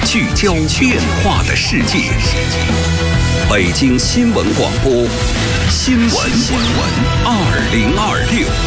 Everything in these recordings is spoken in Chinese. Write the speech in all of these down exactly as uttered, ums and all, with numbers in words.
聚焦变化的世界。北京新闻广播，新闻二零二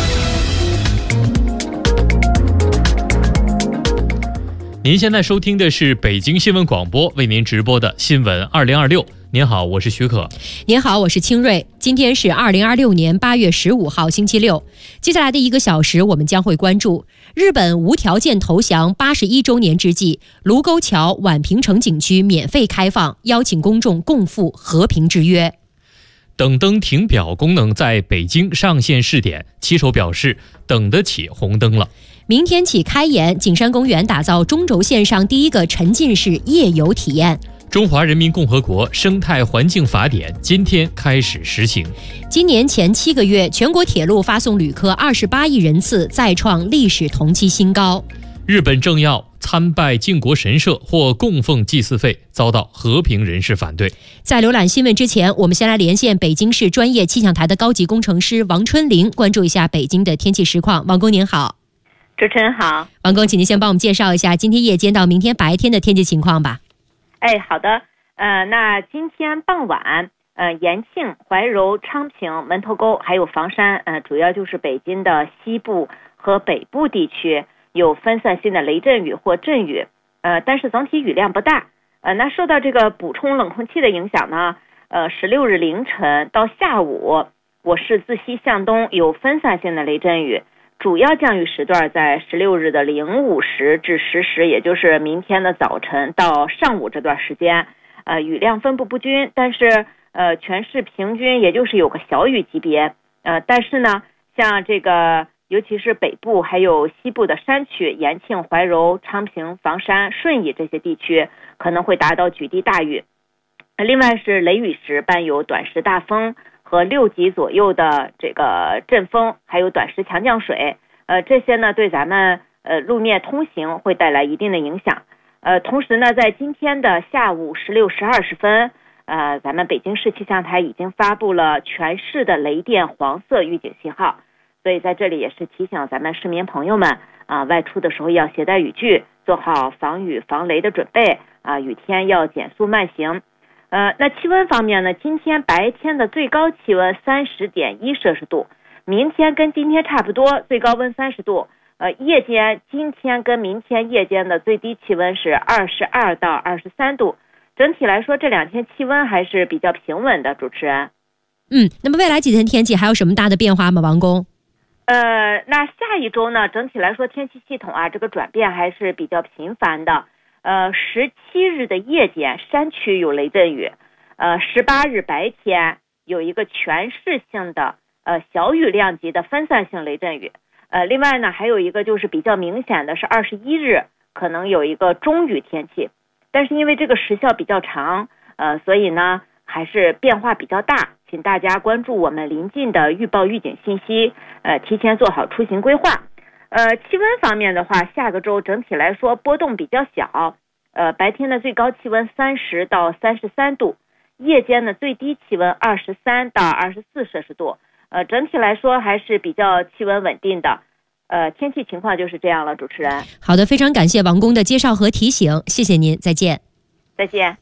六。您现在收听的是北京新闻广播为您直播的新闻二零二六。您好，我是许可。 您好，我是清瑞。今天是二零二六年八月十五号，星期六。接下来的一个小时，我们将会关注日本无条件投降八十一周年之际，卢沟桥宛平城景区免费开放，邀请公众共赴和平之约。 等灯停表功能在北京上线试点，骑手表示等得起红灯了。 明天起开演，景山公园打造中轴线上第一个沉浸式夜游体验。 中华人民共和国生态环境法典今天开始实行。 今年前七个月，全国铁路发送旅客二十八亿人次，再创历史同期新高。 日本政要参拜靖国神社或供奉祭祀费，遭到和平人士反对。 在浏览新闻之前，我们先来连线北京市专业气象台的高级工程师王春玲，关注一下北京的天气实况。王工您好。 主持人好。 王工，请您先帮我们介绍一下今天夜间到明天白天的天气情况吧。 哎，好的。呃，那今天傍晚，呃，延庆、怀柔、昌平、门头沟还有房山，呃，主要就是北京的西部和北部地区有分散性的雷阵雨或阵雨，呃，但是总体雨量不大。呃，那受到这个补充冷空气的影响呢，呃，十六日凌晨到下午，我市自西向东有分散性的雷阵雨。主要降雨时段在十六日的零五时至十时，也就是明天的早晨到上午这段时间，呃，雨量分布不均，但是呃，全市平均也就是有个小雨级别，呃，但是呢，像这个尤其是北部还有西部的山区，延庆、怀柔、昌平、房山、顺义这些地区可能会达到局地大雨。另外是雷雨时伴有短时大风和六级左右的这个阵风，还有短时强降水，呃，这些呢对咱们呃路面通行会带来一定的影响。呃，同时呢，在今天的下午十六时二十分，呃，咱们北京市气象台已经发布了全市的雷电黄色预警信号，所以在这里也是提醒咱们市民朋友们啊、呃，外出的时候要携带雨具，做好防雨防雷的准备啊、呃，雨天要减速慢行。呃，那气温方面呢，今天白天的最高气温三十点一摄氏度，明天跟今天差不多，最高温三十度。呃，夜间今天跟明天夜间的最低气温是二十二到二十三度。整体来说，这两天气温还是比较平稳的。主持人， 嗯，那么未来几天天气还有什么大的变化吗？王工？ 呃，那下一周呢，整体来说天气系统啊，这个转变还是比较频繁的。呃，十七日的夜间山区有雷阵雨，呃，十八日白天有一个全市性的呃小雨量级的分散性雷阵雨，呃，另外呢还有一个就是比较明显的是二十一日可能有一个中雨天气，但是因为这个时效比较长，呃，所以呢还是变化比较大，请大家关注我们临近的预报预警信息，呃，提前做好出行规划。呃，气温方面的话，下个周整体来说波动比较小，呃，白天的最高气温三十到三十三度，夜间的最低气温二十三到二十四摄氏度，呃，整体来说还是比较气温稳定的，呃，天气情况就是这样了。主持人， 好的，非常感谢王工的介绍和提醒，谢谢您，再见。 再见。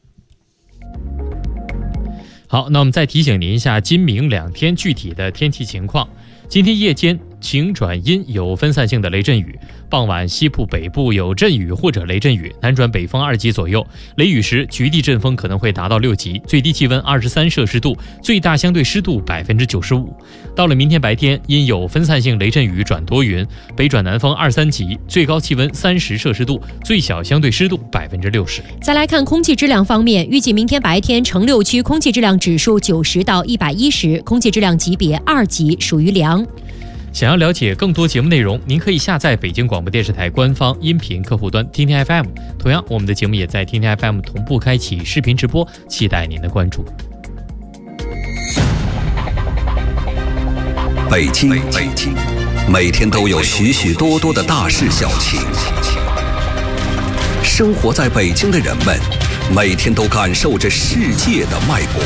好，那我们再提醒您一下今明两天具体的天气情况。今天夜间晴转阴，有分散性的雷阵雨，傍晚西部北部有阵雨或者雷阵雨，南转北风二级左右，雷雨时局地阵风可能会达到六级，最低气温二十三摄氏度，最大相对湿度百分之九十五。到了明天白天，因有分散性雷阵雨转多云，北转南风二三级，最高气温三十摄氏度，最小相对湿度百分之六十。 再来看空气质量方面，预计明天白天城六区空气质量指数九十到一百一十，空气质量级别二级，属于良。 想要了解更多节目内容，您可以下载北京广播电视台官方音频客户端听听 F M。同样，我们的节目也在听听 F M 同步开启视频直播，期待您的关注。 北京，北京，每天都有许许多多的大事小情。生活在北京的人们，每天都感受着世界的脉搏。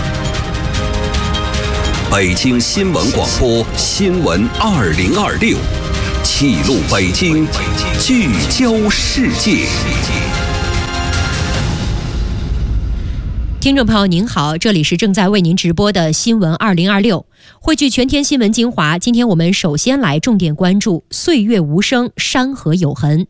北京新闻广播新闻二零二六，记录北京，聚焦世界。 听众朋友您好，这里是正在为您直播的新闻二零二六，汇聚全天新闻精华。今天我们首先来重点关注岁月无声，山河有痕。